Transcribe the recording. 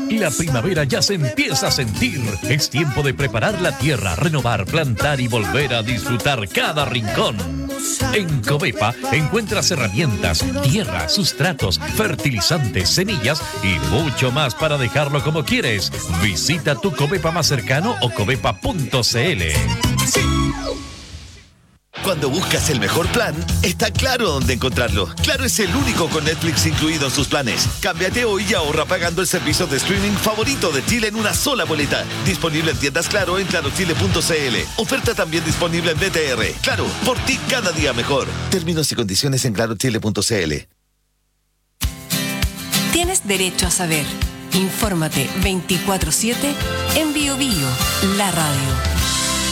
La primavera ya se empieza a sentir. Es tiempo de preparar la tierra, renovar, plantar y volver a disfrutar cada rincón. En Covepa encuentras herramientas, tierra, sustratos, fertilizantes, semillas y mucho más para dejarlo como quieres. Visita tu Covepa más cercano o covepa.cl. Cuando buscas el mejor plan, está Claro dónde encontrarlo. Claro es el único con Netflix incluido en sus planes. Cámbiate hoy y ahorra pagando el servicio de streaming favorito de Chile en una sola boleta. Disponible en tiendas Claro en clarochile.cl. Oferta también disponible en BTR. Claro, por ti cada día mejor. Términos y condiciones en clarochile.cl. Tienes derecho a saber. Infórmate 24/7 en Bio Bio, la radio.